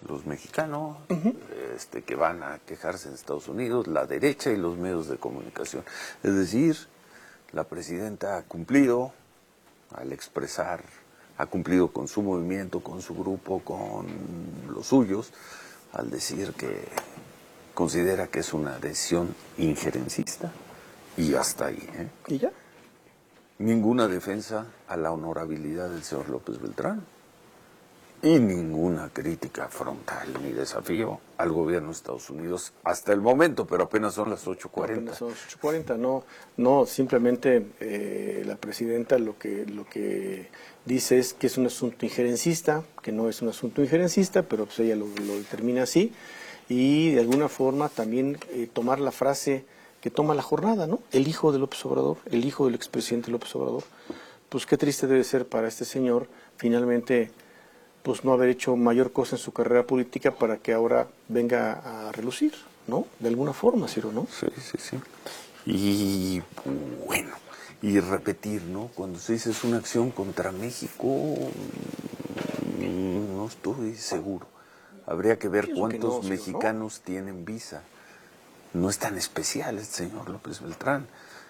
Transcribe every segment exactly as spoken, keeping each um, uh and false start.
los mexicanos, uh-huh. este, que van a quejarse en Estados Unidos, la derecha y los medios de comunicación. Es decir, la presidenta ha cumplido al expresar, ha cumplido con su movimiento, con su grupo, con los suyos, al decir que considera que es una decisión injerencista y hasta ahí. ¿eh? ¿Y ya? Ninguna defensa a la honorabilidad del señor López Beltrán y ninguna crítica frontal ni desafío al gobierno de Estados Unidos hasta el momento, pero apenas son las ocho cuarenta. Apenas son las ocho cuarenta, no, no simplemente eh, la presidenta lo que, lo que dice es que es un asunto injerencista, que no es un asunto injerencista, pero pues ella lo, lo determina así, y de alguna forma también eh, tomar la frase que toma la jornada, ¿no? El hijo de López Obrador, el hijo del expresidente López Obrador. Pues qué triste debe ser para este señor, finalmente, pues no haber hecho mayor cosa en su carrera política para que ahora venga a relucir, ¿no? De alguna forma, Ciro, ¿no? Sí, sí, sí. Y bueno, y repetir, ¿no? Cuando se dice es una acción contra México, no estoy seguro. Habría que ver cuántos que no, mexicanos ¿no? tienen visa. No es tan especial el señor López Beltrán.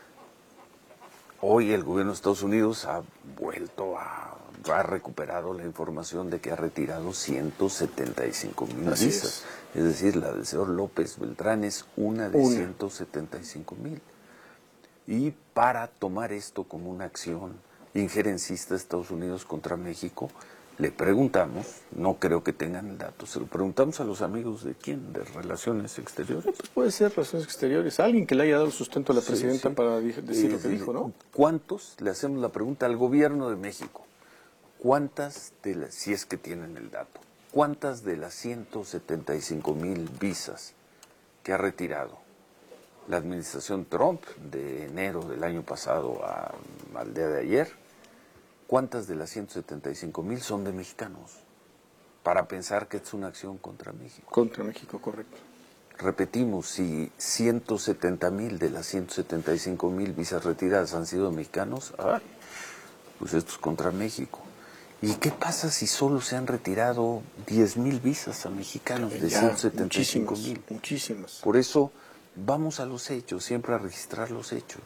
Hoy el gobierno de Estados Unidos ha vuelto a, ha recuperado la información de que ha retirado ciento setenta y cinco mil visas. Es. es decir, la del señor López Beltrán es una de una. ciento setenta y cinco mil. Y para tomar esto como una acción injerencista de Estados Unidos contra México, le preguntamos, no creo que tengan el dato, se lo preguntamos a los amigos de quién, de Relaciones Exteriores. Pues puede ser Relaciones Exteriores, alguien que le haya dado sustento a la sí, presidenta sí. para decir eh, lo que dijo, ¿no? ¿Cuántos? Le hacemos la pregunta al gobierno de México. ¿Cuántas, de las, si es que tienen el dato, cuántas de las ciento setenta y cinco mil visas que ha retirado la administración Trump de enero del año pasado a, al día de ayer, cuántas de las ciento setenta y cinco mil son de mexicanos? Para pensar que es una acción contra México. Contra México, correcto. Repetimos, si ciento setenta mil de las ciento setenta y cinco mil visas retiradas han sido mexicanos, ay, pues esto es contra México. ¿Y qué pasa si solo se han retirado diez mil visas a mexicanos de ciento setenta y cinco mil? Muchísimas. Por eso vamos a los hechos, siempre a registrar los hechos.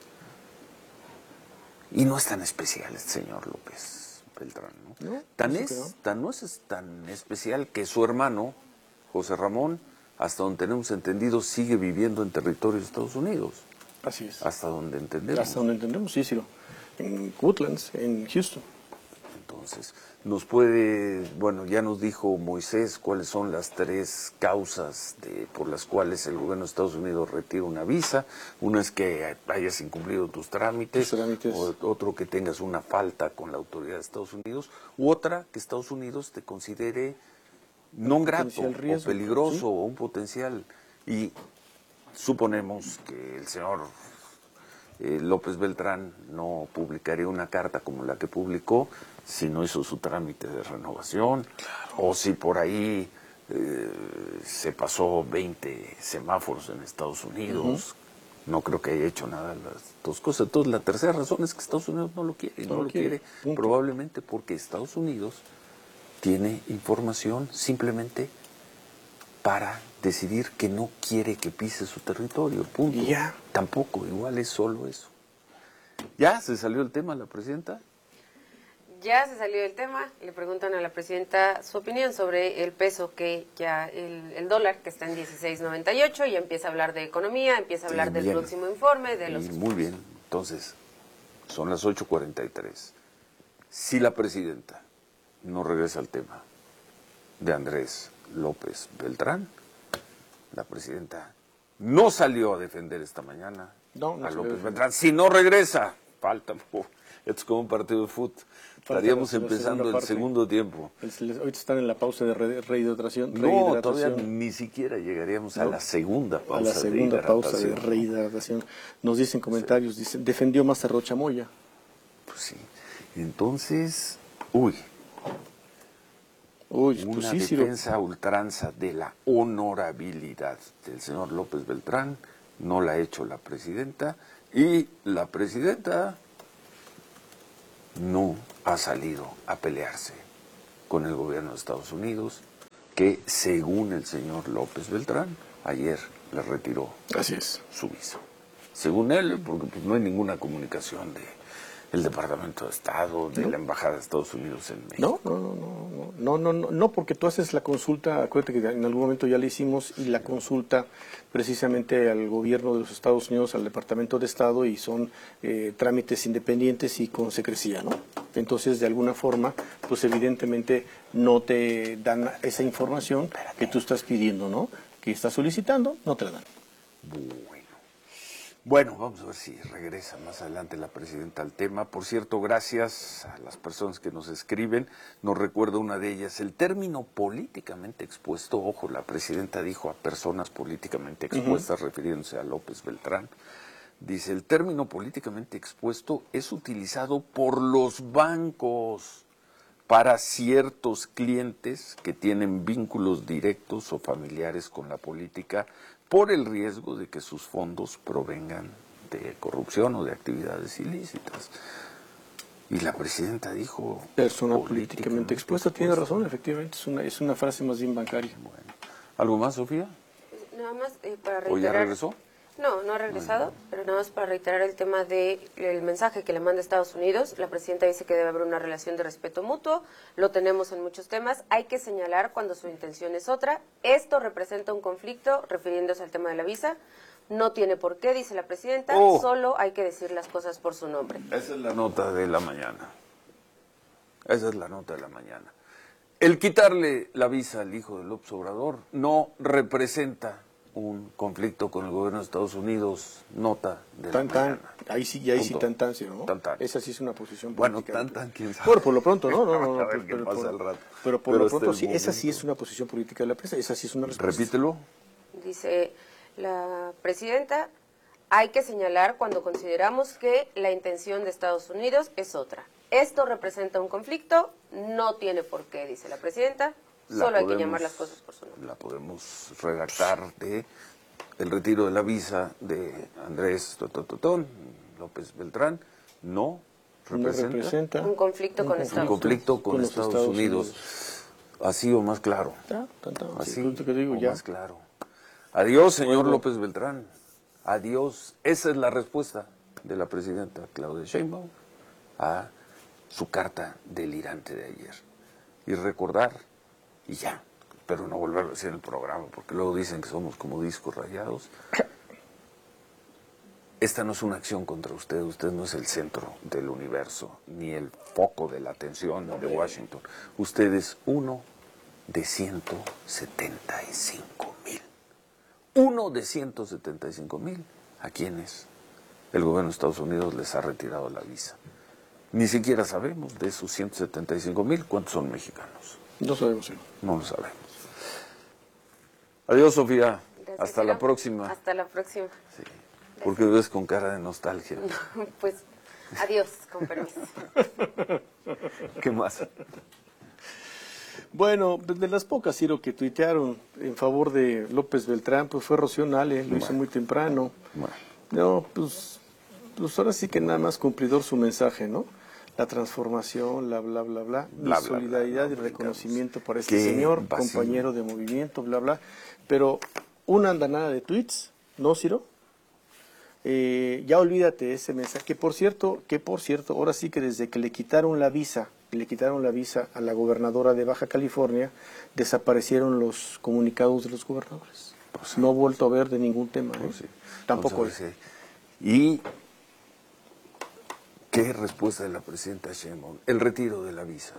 Y no es tan especial el señor López Beltrán, ¿no? no tan, es, no. tan no es tan especial que su hermano, José Ramón, hasta donde tenemos entendido, sigue viviendo en territorio de Estados Unidos. Así es. Hasta donde entendemos. Hasta donde entendemos, sí, sí. En Woodlands, en Houston. Entonces, nos puede, bueno, ya nos dijo Moisés cuáles son las tres causas de, por las cuales el gobierno de Estados Unidos retira una visa. Una es que hayas incumplido tus trámites, tus trámites. O, otro que tengas una falta con la autoridad de Estados Unidos, u otra que Estados Unidos te considere non grato o peligroso, ¿sí? O un potencial. Y suponemos que el señor eh, López Beltrán no publicaría una carta como la que publicó si no hizo su trámite de renovación, claro. O si por ahí eh, se pasó veinte semáforos en Estados Unidos. Uh-huh. No creo que haya hecho nada de las dos cosas. Entonces, la tercera razón es que Estados Unidos no lo quiere. No, no lo quiere, quiere probablemente porque Estados Unidos tiene información simplemente para decidir que no quiere que pise su territorio, punto. Y ya. Tampoco, igual es solo eso. ¿Ya se salió el tema la presidenta? Ya se salió del tema, le preguntan a la presidenta su opinión sobre el peso que ya, el, el dólar que está en dieciséis noventa y ocho, y empieza a hablar de economía, empieza a hablar sí, del bien. próximo informe, de los... Y muy bien, entonces, son las ocho cuarenta y tres. Si la presidenta no regresa al tema de Andrés López Beltrán, la presidenta no salió a defender esta mañana no, no a López Beltrán. Si no regresa, falta, oh, esto es como un partido de fútbol. Estaríamos la, empezando la el segundo tiempo. El, hoy están en la pausa de re, rehidratación. No, todavía ni siquiera llegaríamos no, a la segunda pausa. A la segunda de pausa de rehidratación. Nos dicen comentarios, sí. Dicen, defendió más a Rocha Moya. Pues sí. Entonces, uy. Uy, una pues sí, defensa sí lo... ultranza de la honorabilidad del señor López Beltrán, no la ha hecho la presidenta, y la presidenta no ha salido a pelearse con el gobierno de Estados Unidos, que, según el señor López Beltrán, ayer le retiró Así es. su visa. Según él, porque pues, no hay ninguna comunicación de el Departamento de Estado, de ¿No? la Embajada de Estados Unidos en México. No, no, no, no, no, no, no, no, porque tú haces la consulta, acuérdate que en algún momento ya la hicimos, y la consulta precisamente al gobierno de los Estados Unidos, al Departamento de Estado, y son eh, trámites independientes y con secrecía, ¿no? Entonces, de alguna forma, pues evidentemente no te dan esa información que tú estás pidiendo, ¿no? Que estás solicitando, no te la dan. Bueno. Bueno, vamos a ver si regresa más adelante la presidenta al tema. Por cierto, gracias a las personas que nos escriben. Nos recuerda una de ellas, el término políticamente expuesto. Ojo, la presidenta dijo a personas políticamente expuestas, uh-huh. refiriéndose a López Beltrán. Dice, el término políticamente expuesto es utilizado por los bancos para ciertos clientes que tienen vínculos directos o familiares con la política, por el riesgo de que sus fondos provengan de corrupción o de actividades ilícitas. Y la presidenta dijo... Persona políticamente, políticamente expuesta, tiene razón, efectivamente, es una, es una frase más bien bancaria. Bueno. ¿Algo más, Sofía? Nada más eh, para reiterar... ¿O ya regresó? No, no ha regresado, pero nada más para reiterar el tema del mensaje que le manda Estados Unidos. La presidenta dice que debe haber una relación de respeto mutuo, lo tenemos en muchos temas, hay que señalar cuando su intención es otra. Esto representa un conflicto, refiriéndose al tema de la visa, no tiene por qué, dice la presidenta, oh. solo hay que decir las cosas por su nombre. Esa es la nota de la mañana, esa es la nota de la mañana. El quitarle la visa al hijo de López Obrador no representa un conflicto con el gobierno de Estados Unidos, nota de tan, la tan, mañana. Ahí sí, ahí sí tan tan, ¿sí, ¿no? Tan, tan. Esa sí es una posición bueno, política. Bueno, tan tan, quién sabe. Bueno, por lo pronto, no, no, no. no a ver pero, qué pasa por, al rato. Pero por pero lo pronto sí, momento. Esa sí es una posición política de la prensa, esa sí es una respuesta. Repítelo. Dice la presidenta, hay que señalar cuando consideramos que la intención de Estados Unidos es otra. Esto representa un conflicto, no tiene por qué, dice la presidenta, la solo podemos, hay que llamar las cosas por su nombre. La podemos redactar de el retiro de la visa de Andrés Totototón, López Beltrán, no representa, no representa un conflicto con, un Estados, conflicto con, con Estados, Estados Unidos. Unidos. Así o más claro. ¿Está? ¿Está? Así sí, que digo, o ya. más claro. Adiós, señor bueno. López Beltrán. Adiós. Esa es la respuesta de la presidenta Claudia Sheinbaum a su carta delirante de ayer. Y recordar, y ya, pero no volverlo a decir en el programa, porque luego dicen que somos como discos rayados. Esta no es una acción contra usted, usted no es el centro del universo, ni el foco de la atención de Washington. Usted es uno de ciento setenta y cinco mil. Uno de ciento setenta y cinco mil a quienes el gobierno de Estados Unidos les ha retirado la visa. Ni siquiera sabemos de esos ciento setenta y cinco mil cuántos son mexicanos. No sabemos, sí. No lo sabemos. Adiós, Sofía. Gracias, Hasta la próxima. Hasta la próxima. Sí. ¿Por qué ves con cara de nostalgia? Pues, adiós, con permiso. ¿Qué más? Bueno, de las pocas, Ciro, que tuitearon en favor de López Beltrán, pues fue Rocío Nale, lo bueno. hizo muy temprano. Bueno. No, pues, pues ahora sí que nada más cumplidor su mensaje, ¿no? La transformación, la bla, bla, bla, bla, bla solidaridad bla, bla, bla, y reconocimiento para este señor, vacío. Compañero de movimiento, bla, bla. Pero una andanada de tweets, ¿no, Ciro? Eh, ya olvídate ese mensaje, que por cierto, que por cierto, ahora sí que desde que le quitaron la visa, le quitaron la visa a la gobernadora de Baja California, desaparecieron los comunicados de los gobernadores. Pues sí. No he vuelto a ver de ningún tema, ¿eh? Pues sí. Tampoco. Pues sí. Y ¿qué respuesta de la presidenta Sheinbaum? El retiro de la visa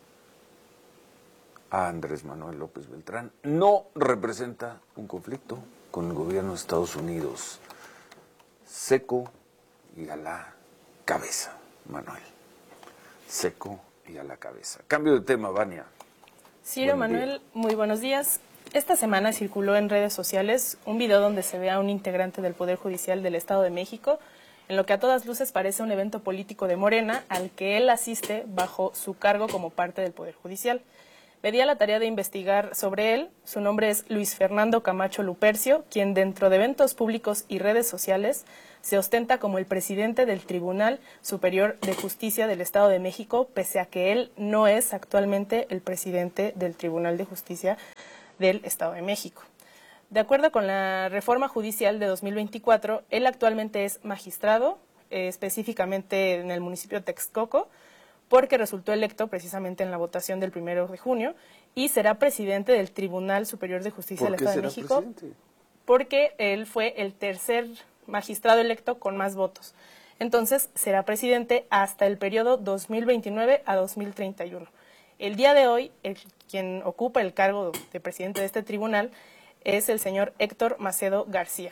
a Andrés Manuel López Beltrán no representa un conflicto con el gobierno de Estados Unidos. Seco y a la cabeza, Manuel. Seco y a la cabeza. Cambio de tema, Vania. Ciro, Manuel, muy buenos días. Esta semana circuló en redes sociales un video donde se ve a un integrante del Poder Judicial del Estado de México, en lo que a todas luces parece un evento político de Morena, al que él asiste bajo su cargo como parte del Poder Judicial. Pedía la tarea de investigar sobre él. Su nombre es Luis Fernando Camacho Lupercio, quien dentro de eventos públicos y redes sociales se ostenta como el presidente del Tribunal Superior de Justicia del Estado de México, pese a que él no es actualmente el presidente del Tribunal de Justicia del Estado de México. De acuerdo con la reforma judicial de dos mil veinticuatro, él actualmente es magistrado, eh, específicamente en el municipio de Texcoco, porque resultó electo precisamente en la votación del primero de junio y será presidente del Tribunal Superior de Justicia del Estado de México. Presidente? Porque él fue el tercer magistrado electo con más votos. Entonces, será presidente hasta el periodo dos mil veintinueve a dos mil treinta y uno. El día de hoy, el, quien ocupa el cargo de presidente de este tribunal es el señor Héctor Macedo García.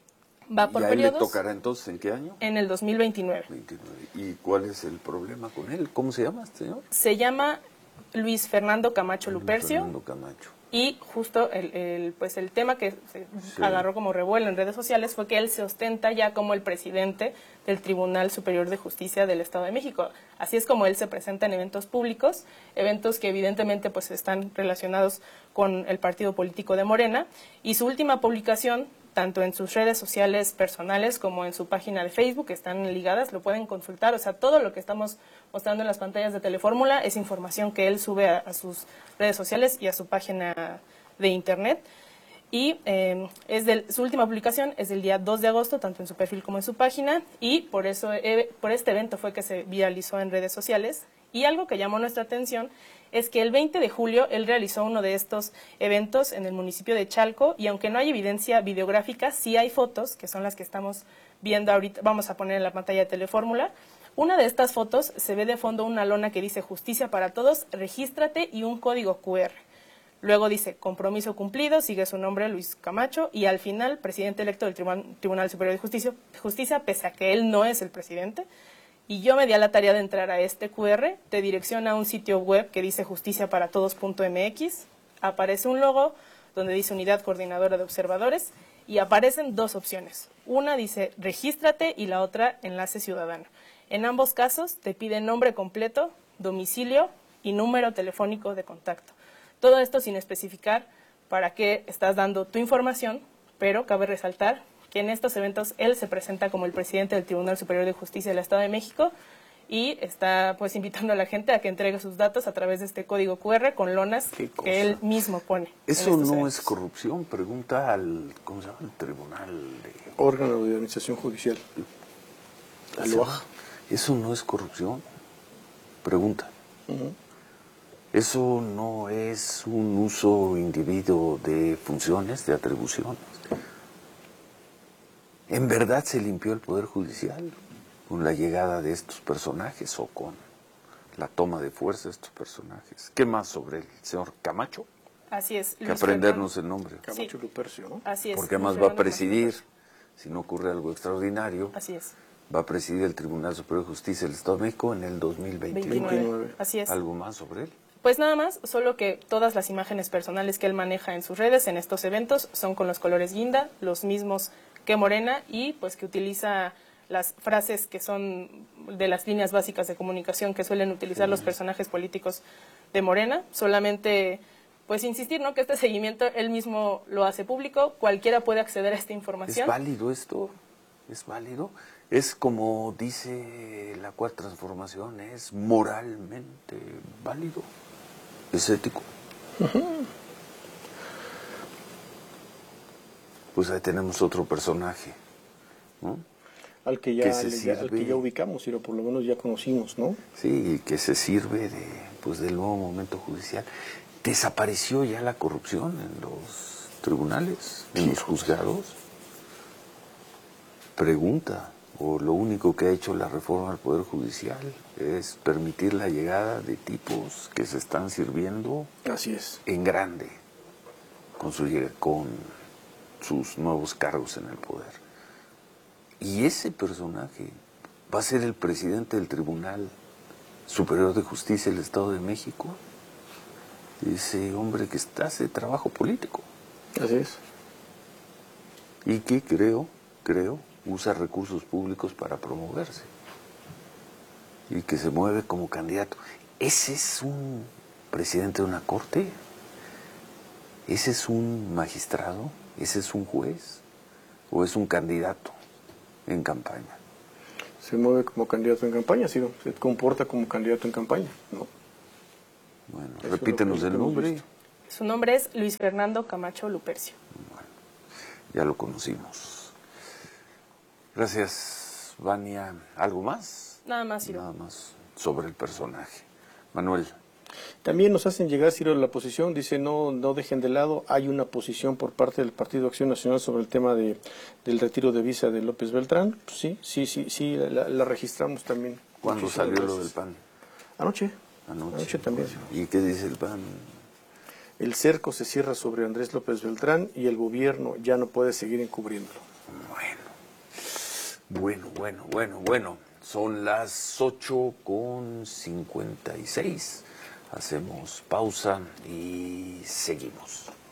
Va por ¿Y a él periodos. le tocará entonces en qué año? En el dos mil veintinueve. veintinueve. ¿Y cuál es el problema con él? ¿Cómo se llama este señor? Se llama Luis Fernando Camacho Lupercio. Fernando Camacho. Y justo el, el, pues el tema que se sí. agarró como revuelo en redes sociales fue que él se ostenta ya como el presidente del Tribunal Superior de Justicia del Estado de México. Así es como él se presenta en eventos públicos, eventos que evidentemente pues están relacionados con el partido político de Morena. Y su última publicación, tanto en sus redes sociales personales como en su página de Facebook, están ligadas, lo pueden consultar. O sea, todo lo que estamos mostrando en las pantallas de Telefórmula es información que él sube a, a sus redes sociales y a su página de internet. Y eh, es de, su última publicación es del día dos de agosto, tanto en su perfil como en su página, y por, eso, eh, por este evento fue que se viralizó en redes sociales. Y algo que llamó nuestra atención es que el veinte de julio él realizó uno de estos eventos en el municipio de Chalco, y aunque no hay evidencia videográfica, sí hay fotos, que son las que estamos viendo ahorita, vamos a poner en la pantalla de Telefórmula. Una de estas fotos se ve de fondo una lona que dice Justicia para Todos, regístrate, y un código cu erre. Luego dice compromiso cumplido, sigue su nombre Luis Camacho, y al final presidente electo del Tribunal, Tribunal Superior de Justicia, Justicia, pese a que él no es el presidente. Y yo me di a la tarea de entrar a este cu erre, te direcciona a un sitio web que dice justicia para todos punto eme equis, aparece un logo donde dice Unidad Coordinadora de Observadores, y aparecen dos opciones. Una dice regístrate y la otra enlace ciudadano. En ambos casos te pide nombre completo, domicilio y número telefónico de contacto. Todo esto sin especificar para qué estás dando tu información, pero cabe resaltar que en estos eventos él se presenta como el presidente del Tribunal Superior de Justicia del Estado de México y está pues invitando a la gente a que entregue sus datos a través de este código cu erre con lonas que él mismo pone. Eso no eventos. Es corrupción, pregunta al, ¿cómo se llama? El Tribunal de... Órgano de Administración Judicial. Al O A J. Eso no es corrupción, pregunta. Uh-huh. Eso no es un uso indebido de funciones, de atribuciones. ¿En verdad se limpió el Poder Judicial con la llegada de estos personajes o con la toma de fuerza de estos personajes? ¿Qué más sobre el señor Camacho? Así es. Que aprendernos el nombre. Camacho Lupercio, ¿no? Así es. Porque además va a presidir, si no ocurre algo extraordinario, así es. Va a presidir el Tribunal Superior de Justicia del Estado de México en el dos mil veintinueve. veintinueve. Así es. ¿Algo más sobre él? Pues nada más, solo que todas las imágenes personales que él maneja en sus redes, en estos eventos, son con los colores guinda, los mismos que Morena, y pues que utiliza las frases que son de las líneas básicas de comunicación que suelen utilizar sí. los personajes políticos de Morena. Solamente, pues insistir, ¿no?, que este seguimiento él mismo lo hace público, cualquiera puede acceder a esta información. ¿Es válido esto? ¿Es válido? Es como dice la Cuarta Transformación, es moralmente válido, es ético. Uh-huh. Pues ahí tenemos otro personaje, ¿no? Al que ya, que se le, sirve, al que ya ubicamos, y por lo menos ya conocimos, ¿no? Sí, que se sirve de, pues, del nuevo momento judicial. ¿Desapareció ya la corrupción en los tribunales, en sí. los juzgados? Pregunta. O lo único que ha hecho la reforma del Poder Judicial es permitir la llegada de tipos que se están sirviendo Así es. en grande con, su, con sus nuevos cargos en el poder. Y ese personaje va a ser el presidente del Tribunal Superior de Justicia del Estado de México. Ese hombre que está hace trabajo político. Así es. Y que creo, creo, usa recursos públicos para promoverse y que se mueve como candidato. ¿Ese es un presidente de una corte? ¿Ese es un magistrado? ¿Ese es un juez? ¿O es un candidato en campaña? Se mueve como candidato en campaña, sí, se comporta como candidato en campaña, ¿no? Bueno, eso repítenos el nombre. Su nombre es Luis Fernando Camacho Lupercio. Bueno, ya lo conocimos. Gracias, Vania. ¿Algo más? Nada más, Ciro. Nada más sobre el personaje. Manuel. También nos hacen llegar, Ciro, la posición, dice no no dejen de lado, hay una posición por parte del Partido Acción Nacional sobre el tema de del retiro de visa de López Beltrán. Pues sí, sí, sí, sí, la, la registramos también. ¿Cuándo Muchísimas salió gracias. lo del P A N? Anoche. Anoche. Anoche también. ¿Y qué dice el P A N? El cerco se cierra sobre Andrés López Beltrán y el gobierno ya no puede seguir encubriéndolo. Bueno, bueno, bueno, bueno, bueno. Son las ocho con cincuenta y seis. Hacemos pausa y seguimos.